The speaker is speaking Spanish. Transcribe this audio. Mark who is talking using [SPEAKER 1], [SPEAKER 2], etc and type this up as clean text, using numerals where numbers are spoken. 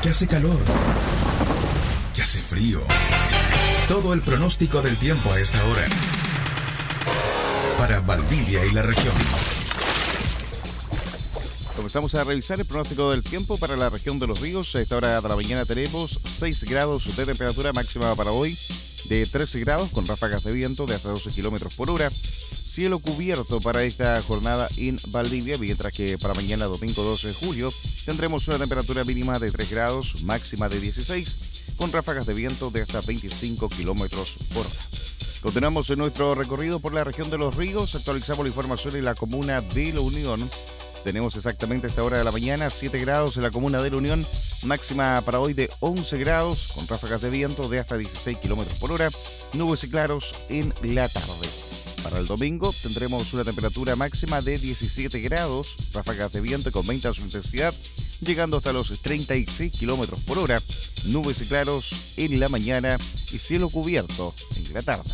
[SPEAKER 1] que hace calor, que hace frío. Todo el pronóstico del tiempo a esta hora. Para Valdivia y la región.
[SPEAKER 2] Comenzamos a revisar el pronóstico del tiempo para la región de Los Ríos. A esta hora de la mañana tenemos 6 grados de temperatura máxima para hoy, de 13 grados con ráfagas de viento de hasta 12 kilómetros por hora. Cielo cubierto para esta jornada en Valdivia, mientras que para mañana domingo 12 de julio tendremos una temperatura mínima de 3 grados, máxima de 16, con ráfagas de viento de hasta 25 kilómetros por hora. Continuamos en nuestro recorrido por la región de Los Ríos. Actualizamos la información en la comuna de La Unión. Tenemos exactamente a esta hora de la mañana 7 grados en la comuna de La Unión, máxima para hoy de 11 grados, con ráfagas de viento de hasta 16 kilómetros por hora, nubes y claros en la tarde. Para el domingo tendremos una temperatura máxima de 17 grados, ráfagas de viento con 20 a su intensidad, llegando hasta los 36 kilómetros por hora, nubes y claros en la mañana y cielo cubierto en la tarde.